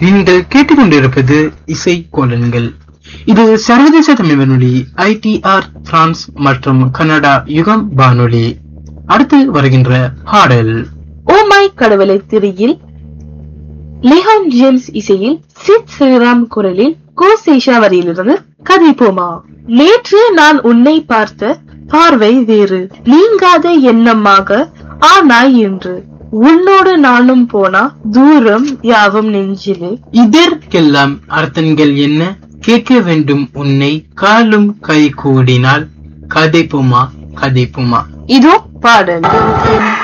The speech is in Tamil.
நீங்கள் கேட்டுக்கொண்டிருப்பது இசை கோலன்கள். இது சர்வதேச தமிழ் வானொலி ITR பிரான்ஸ் மற்றும் கனடா யுகம் வானொலி. அடுத்து வருகின்ற பாடல் ஓ மை கடவுளை திரியில் லிஹான் ஜேம்ஸ் இசையில் சித் ஸ்ரீராம் குரலில் கோசேஷா வரியிலிருந்து கதை போமா. நேற்று நான் உன்னை பார்த்த பார்வை வேறு, நீங்காத எண்ணமாக ஆனாய் என்று. உன்னோடு நானும் போனா தூரம் யாவும் நெஞ்சிலே. இதற்கெல்லாம் அர்த்தங்கள் என்ன? கேட்க வேண்டும் உன்னை காலும் கை கூடினால் கதைப்புமா கதைப்புமா. இதோ பாடல்.